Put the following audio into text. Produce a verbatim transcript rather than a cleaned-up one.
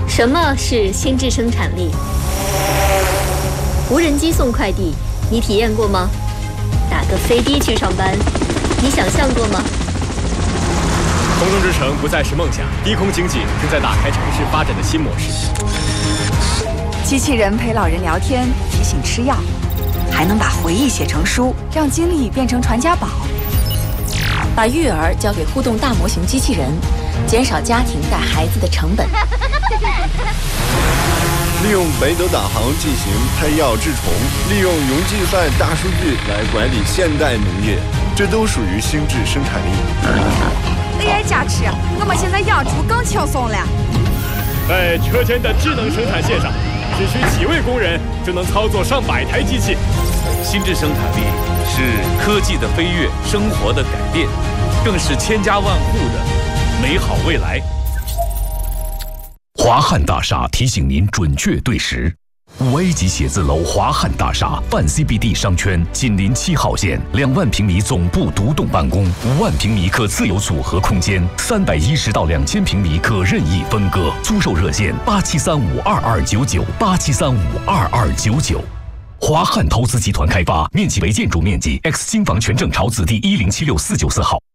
什么是心智生产力？无人机送快递，你体验过吗？打个飞的去上班，你想象过吗？ 空中之城不再是梦想，低空经济正在打开城市发展的新模式。 机器人陪老人聊天，提醒吃药，还能把回忆写成书，让经历变成传家宝。 把育儿交给互动大模型机器人，减少家庭带孩子的成本。 利用北斗导航进行配药治虫，利用云计算大数据来管理现代农业，这都属于心智生产力。 A I 加持，我们现在养猪更轻松了。 在车间的智能生产线上，只需几位工人就能操作上百台机器。 心智生产力是科技的飞跃，生活的改变，更是千家万户的美好未来。 华汉大厦提醒您准确对时。五 A 级写字楼华汉大厦泛 C B D 商圈，紧邻七号线，两万平米总部独栋办公，五万平米可自由组合空间，三百一十到两千平米可任意分割。租售热线八七三五二二九九八七三五二二九九。华汉投资集团开发，面积为建筑面积 X 新房权证朝子第一零七六四九四号。